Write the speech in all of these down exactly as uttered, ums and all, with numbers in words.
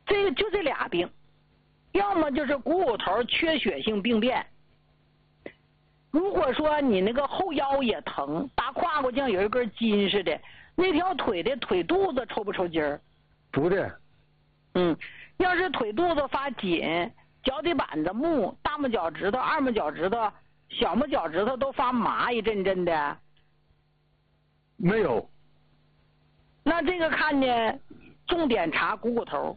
这个就这俩病，要么就是股骨头缺血性病变。如果说你那个后腰也疼，大胯骨像有一根筋似的，那条腿的腿肚子抽不抽筋儿？ 不的。 嗯，要是腿肚子发紧，脚底板子木，大拇脚趾头、二拇脚趾头、小拇脚趾头都发麻一阵阵的。 没有。 那这个看呢，重点查股骨头，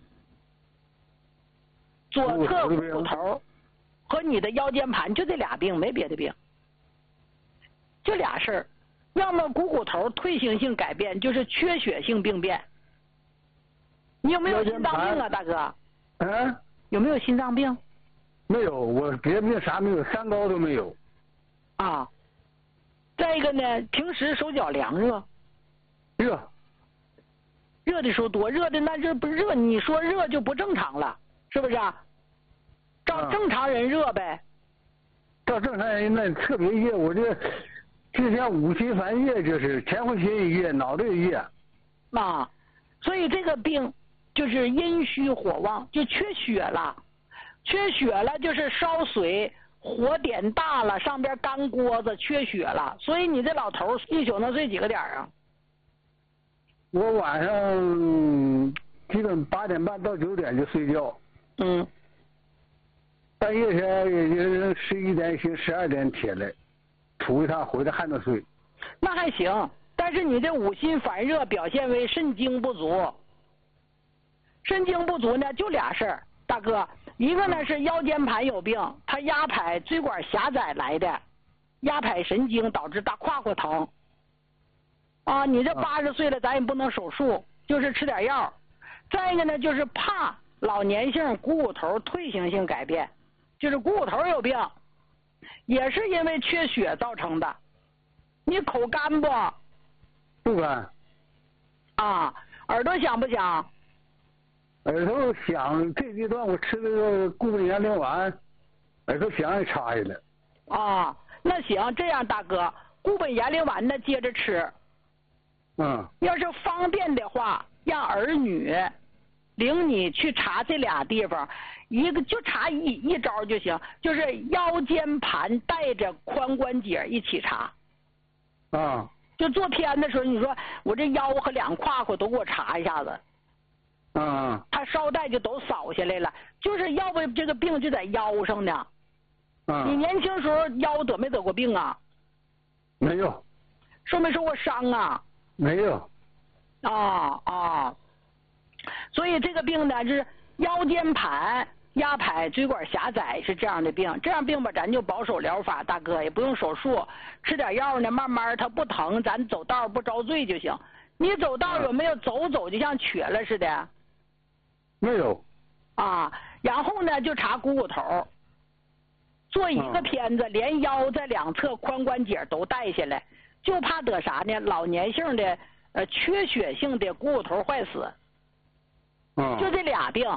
左侧股骨头和你的腰间盘，就这俩病，没别的病。这俩事儿，要么股骨头退行性改变，就是缺血性病变。你有没有心脏病啊，大哥？ 嗯。 有没有心脏病？ 没有，我别的病啥没有，三高都没有。 啊。再一个呢，平时手脚凉热。 热。 热的时候多，热的那这不热，你说热就不正常了，是不是啊？照正常人热呗。 照正常人那特别热，我这就像五心烦热，就是前后心一热，脑袋一热。 啊，所以这个病就是阴虚火旺，就缺血了，缺血了就是烧水，火点大了，上边干锅子缺血了，所以你这老头一宿能睡几个点啊？ 我晚上基本八点半到九点就睡觉。 嗯。 半夜前也就十一点醒，十二点起来，出一趟回来还能睡。 那还行，但是你这五心烦热表现为肾精不足。肾精不足呢，就俩事儿，大哥，一个呢是腰间盘有病，它压迫椎管狭窄来的，压迫神经导致大胯骨疼。啊，你这八十岁了，咱也不能手术，就是吃点药。再一个呢，就是怕老年性股骨头退行性改变，就是股骨头有病，也是因为缺血造成的。你口干不？ 不干。 啊，耳朵响不响？ 耳朵响，这阶段我吃那个固本延龄丸，耳朵响也插下来。 啊，那行，这样大哥，固本延龄丸呢接着吃。 嗯。 要是方便的话，让儿女领你去查这俩地方，一个就查一一招就行，就是腰间盘带着髋关节一起查。 啊。 就做片的时候，你说我这腰和两胯骨都给我查一下子。 嗯。 他捎带就都扫下来了，就是要不这个病就在腰上呢。 嗯。 你年轻时候腰得没得过病啊？ 没有。 受没受过伤啊？ 没有。 啊啊，所以这个病呢，就是腰间盘压迫椎管狭窄是这样的病，这样病吧，咱就保守疗法，大哥也不用手术，吃点药呢，慢慢它不疼，咱走道不遭罪就行。你走道有没有走走就像瘸了似的？ 没有。 啊，然后呢就查股骨头，做一个片子，连腰在两侧髋关节都带下来，就怕得啥呢？老年性的呃缺血性的股骨头坏死。 嗯。 就这俩病。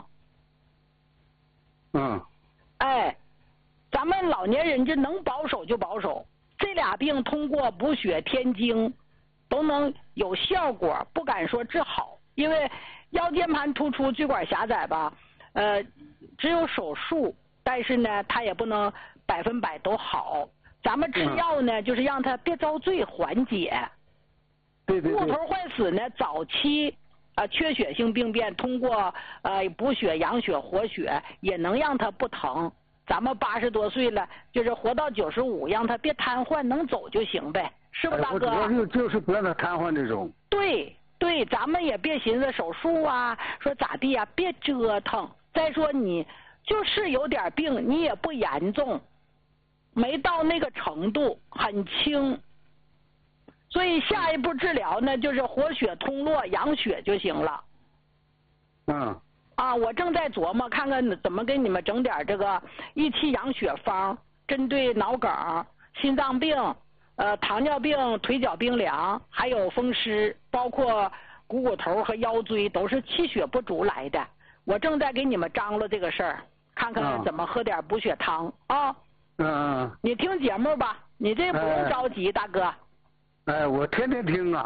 嗯。 哎，咱们老年人就能保守就保守，这俩病通过补血添精都能有效果，不敢说治好，因为腰间盘突出椎管狭窄吧，呃，只有手术，但是呢，它也不能百分百都好。咱们吃药呢，嗯、就是让它别遭罪，缓解。 对对对。 骨头坏死呢，早期啊、呃、缺血性病变，通过呃补血、养血、活血，也能让它不疼。咱们八十多岁了，就是活到九十五，让它别瘫痪，能走就行呗，是不，大哥？ 哎、我主要就是不让它瘫痪这种。 对对，咱们也别寻思手术啊，说咋地啊，别折腾。再说你就是有点病，你也不严重，没到那个程度，很轻。所以下一步治疗呢，就是活血通络、养血就行了。 嗯。 啊，我正在琢磨看看怎么给你们整点这个益气养血方，针对脑梗、心脏病、呃糖尿病、腿脚冰凉，还有风湿，包括股骨头和腰椎都是气血不足来的。我正在给你们张罗这个事儿，看看怎么喝点补血汤啊。 嗯嗯。 你听节目吧，你这不用着急，哎、大哥。 哎，我天天听啊。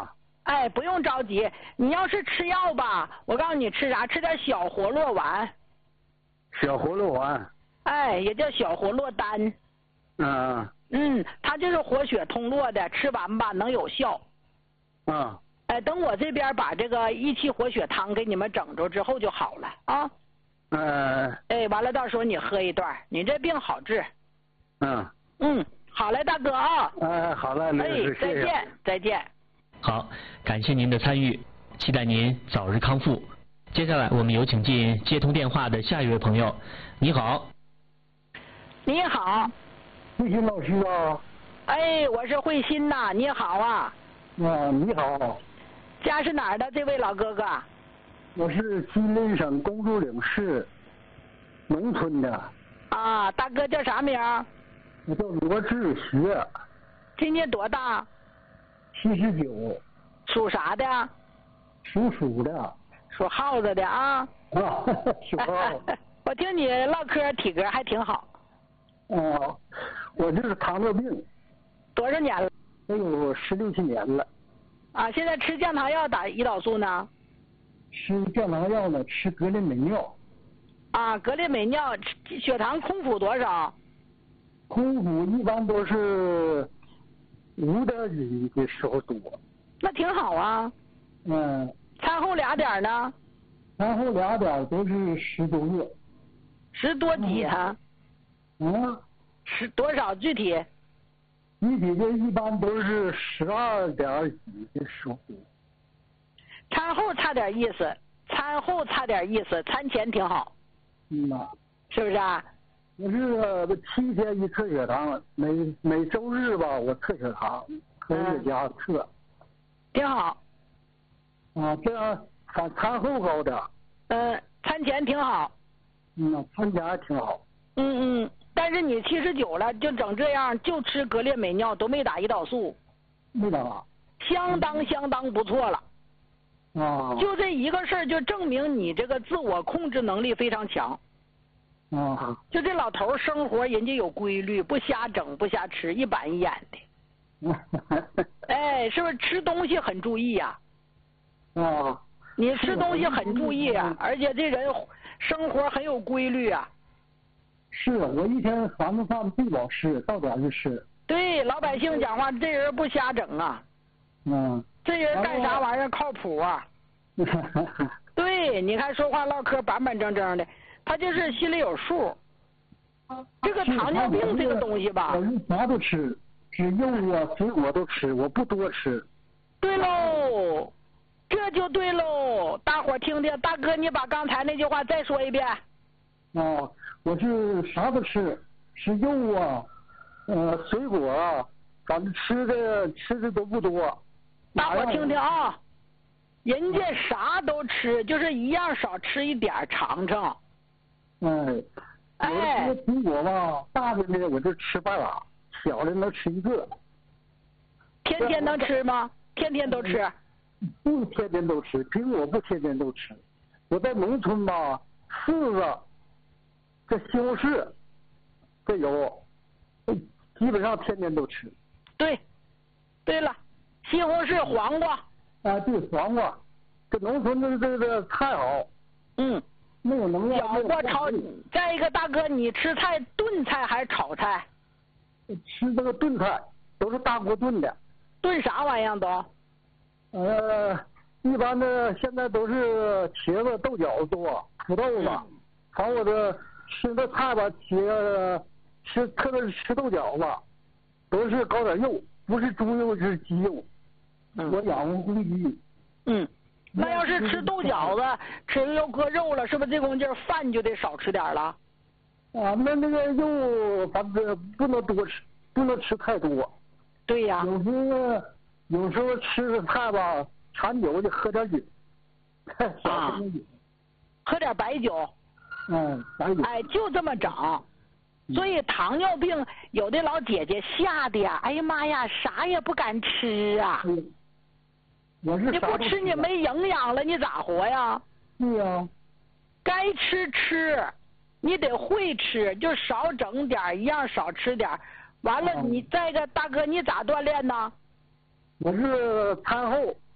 哎，不用着急，你要是吃药吧，我告诉你吃啥，吃点小活络丸。 小活络丸。 哎，也叫小活络丹。 嗯。 嗯，它就是活血通络的，吃完吧能有效。 啊。 哎，等我这边把这个益气活血汤给你们整着之后就好了啊。 嗯。 哎，完了到时候你喝一段，你这病好治。 嗯。 嗯，好嘞，大哥啊。 哎，好了，刘律师， 哎，再见，再见。 好，感谢您的参与，期待您早日康复。接下来我们有请进接通电话的下一位朋友。你好。 你好。 慧心老师啊。 哎，我是慧心呐，你好啊。 啊，你好。 家是哪儿的这位老哥哥？ 我是吉林省公主岭市农村的。 啊，大哥叫啥名？ 我叫罗志学。 今年多大？ 七十九。 属啥的？ 属鼠的。 属耗子的啊。 啊，属耗子。 我听你唠嗑，体格还挺好。 哦，我这是糖尿病。 多少年了？ 得有十六七年了。 啊，现在吃降糖药打胰岛素呢？ 吃降糖药呢，吃格列美尿。 啊，格列美尿，血糖空腹多少？ 空腹一般都是五点几的时候多。 那挺好啊。 嗯。 餐后俩点呢？ 餐后俩点都是十多个。 十多几哈？ 嗯。 十多少具体？ 具体的一般都是十二点几的时候。 餐后差点意思，餐后差点意思，餐前挺好。 嗯呐。 是不是啊？ 我是七天一测血糖，每每周日吧我测血糖，可以在家测。 挺好。 啊，这样反餐后高点。 嗯，餐前挺好。 嗯，餐前还挺好。 嗯嗯，但是你七十九了，就整这样，就吃格列美尿，都没打胰岛素。 没打。 相当相当不错了。 啊。 就这一个事儿，就证明你这个自我控制能力非常强。 啊。 就这老头生活人家有规律，不瞎整不瞎吃，一板一眼的。哎，是不是吃东西很注意呀？ 啊。 你吃东西很注意啊，而且这人生活很有规律啊。 是我一天三顿饭不饱吃，到点就吃。 对，老百姓讲话，这人不瞎整啊。 嗯。 这人干啥玩意儿靠谱啊？对，你看说话唠嗑板板正正的，他就是心里有数。这个糖尿病这个东西吧， 我是啥都吃，只肉啊水果都吃，我不多吃。 对喽，这就对喽，大伙听听，大哥你把刚才那句话再说一遍。 啊，我是啥都吃，吃肉啊，呃水果啊，咱们吃的吃的都不多。 大伙听听啊，人家啥都吃，就是一样少吃一点尝尝。 哎， 哎， 有的水果吧，大的呢我就吃半拉，小的能吃一个。 天天能吃吗？天天都吃？ 不天天都吃，苹果不天天都吃。我在农村吧，柿子，这西红柿，这有，基本上天天都吃。 对，对了。西红柿、黄瓜， 啊，对，黄瓜，这农村的这个菜好， 嗯， 没有能量。 搅和炒，再一个大哥，你吃菜炖菜还是炒菜？ 吃这个炖菜，都是大锅炖的。 炖啥玩意儿都？ 呃，一般的现在都是茄子、豆角多，土豆子。嗯、反正我这吃的菜吧，茄吃特别是吃豆角子，都是搞点肉，不是猪肉就是鸡肉。 嗯、 我养活公鸡。 嗯，那要是吃豆角子，吃肉搁肉了，是不是这功夫劲儿饭就得少吃点了？ 啊，那那个肉反正不能多吃，不能吃太多。 对呀。 有时候有时候吃的菜吧，馋酒就喝点酒。 啊。喝点白酒。 嗯，白酒。 哎，就这么整。所以糖尿病有的老姐姐吓得呀，哎呀妈呀，啥也不敢吃啊。 嗯。我是你不吃你没营养了，你咋活呀？ 对呀。 该吃吃，你得会吃，就少整点，一样少吃点。完了，你再一个大哥，你咋锻炼呢？ 我是餐后，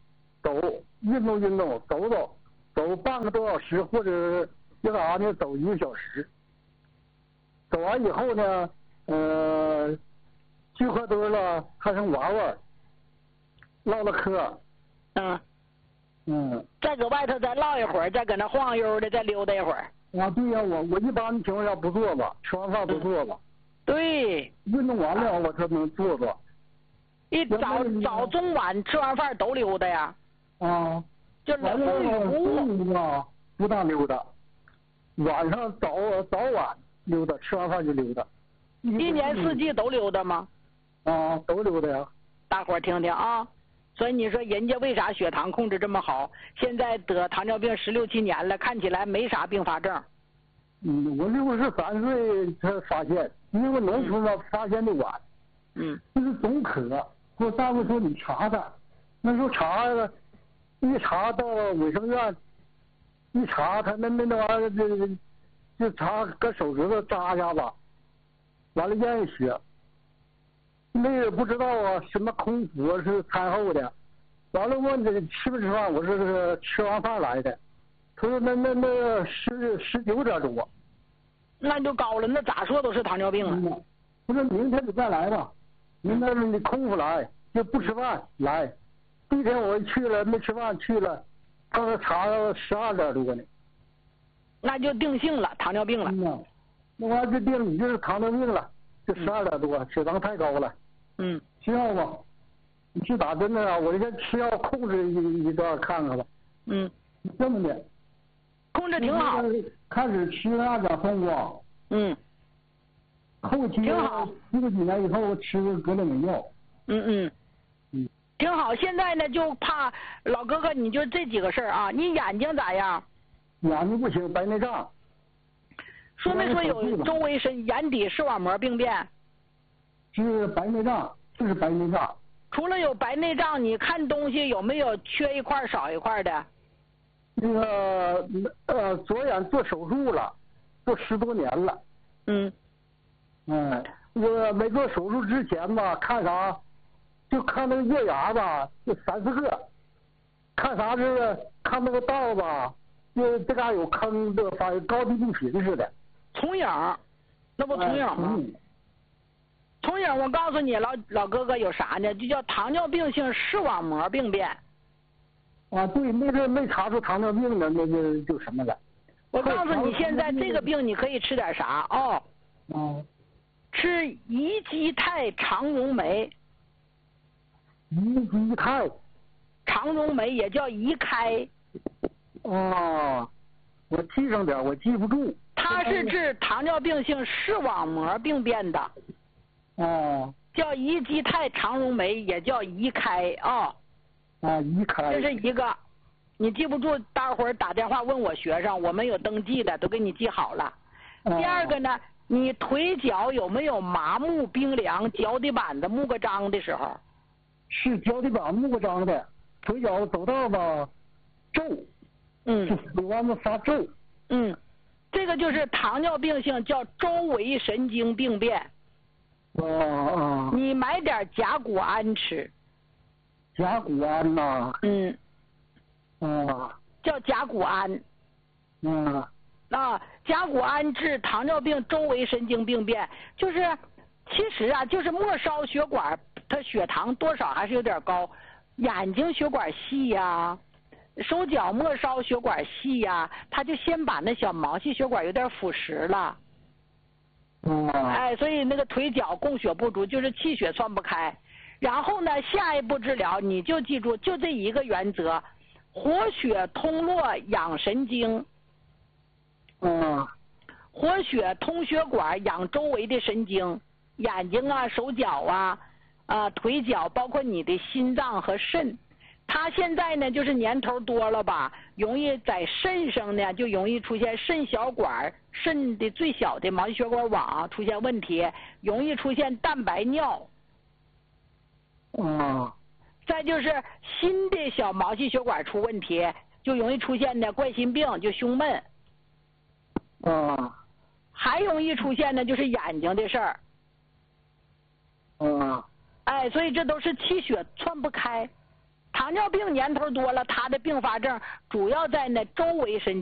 走，运动运动，走走，走半个多小时，或者要啥呢？走一个小时。走完以后呢，呃，聚合多了，还剩娃娃，唠唠嗑。 嗯。 嗯。 再搁外头再唠一会儿，再搁那晃悠的再溜达一会儿。 啊，对呀、啊，我我一般情况下不做吧，吃完饭不做吧。 嗯、对。 运动完了我才能做做。 一早早中晚吃完饭都溜达呀。 啊。 就冷不中午啊，不大溜达。晚上早早晚溜达，吃完饭就溜达。 一年四季都溜达吗？ 啊，都溜达呀。 大伙儿听听啊。所以你说人家为啥血糖控制这么好？现在得糖尿病十六七年了，看起来没啥并发症。 嗯，我六十三岁才发现，因为农村嘛发现的晚。 嗯。 就是总渴，我大夫说你查查，那时候查了，一查到卫生院，一查他那那那玩意儿就就查搁手指头扎一下吧，完了验血。那也不知道啊，什么空腹是餐后的，完了问这个吃不吃饭，我说这个吃完饭来的，他说那那那十十九点多， 那就高了，那咋说都是糖尿病了。 嗯、他说明天你再来吧，明天你空腹来，就不吃饭来。第一天我去了没吃饭去了，他说查到十二点多呢， 那就定性了糖尿病了。 嗯、那玩意儿就定你就是糖尿病了，就十二点多，血糖太高了。 嗯， 吃药吧，你去打针的啊！我先吃药控制一一段看看吧。 嗯， 这么的， 控制挺好。 开始吃二甲双胍。 嗯。 后期挺好。 吃了几年以后吃格列美药。 嗯嗯。 嗯。 挺好，现在呢就怕老哥哥，你就这几个事儿啊，你眼睛咋样？ 眼睛不行，白内障。 说没说有周围是眼底视网膜病变？ 是白内障，就是白内障。 除了有白内障，你看东西有没有缺一块少一块的？ 那个呃，左眼做手术了，做十多年了。 嗯。 嗯，我没做手术之前吧，看啥，就看那个月牙吧，就三四个。看啥是看那个道吧，就这嘎有坑，这发现高低不平似的。 重影，那不重影吗？ 嗯重影，我告诉你，老老哥哥有啥呢？就叫糖尿病性视网膜病变。 啊，对，那个没查出糖尿病的，那个就什么了。 我告诉你，现在这个病你可以吃点啥哦？ 嗯。 吃乙基肽肠溶酶。 乙基肽。 肠溶酶也叫乙开。 哦，我记上点，我记不住。 它是治糖尿病性视网膜病变的。 哦， 叫乙基肽肠溶酶，也叫乙开啊。 啊，乙开。 这是一个，你记不住，待会儿打电话问我学生，我们有登记的，都给你记好了。 哦、 第二个呢，你腿脚有没有麻木、冰凉、脚底板子木个张的时候？ 是脚底板木个张的，腿脚走道吧皱， 嗯， 手腕子发皱。 嗯，这个就是糖尿病性叫周围神经病变。 哦哦， 你买点甲钴胺吃。 甲钴胺呐？ 嗯。 啊。 叫甲钴胺。 嗯。 啊，甲钴胺治糖尿病周围神经病变，就是其实啊，就是末梢血管它血糖多少还是有点高，眼睛血管细呀、啊，手脚末梢血管细呀、啊，它就先把那小毛细血管有点腐蚀了。 嗯， 哎，所以那个腿脚供血不足，就是气血窜不开。然后呢，下一步治疗你就记住，就这一个原则：活血通络养神经。 嗯， 活血通血管养周围的神经，眼睛啊、手脚啊、啊腿脚，包括你的心脏和肾。它现在呢，就是年头多了吧，容易在肾上呢，就容易出现肾小管、肾的最小的毛细血管网出现问题，容易出现蛋白尿。 啊。 再就是心的小毛细血管出问题，就容易出现的冠心病，就胸闷。 啊。 还容易出现的就是眼睛的事儿。 啊。 哎，所以这都是气血窜不开。 糖尿病年头多了，他的并发症主要在那周围神经。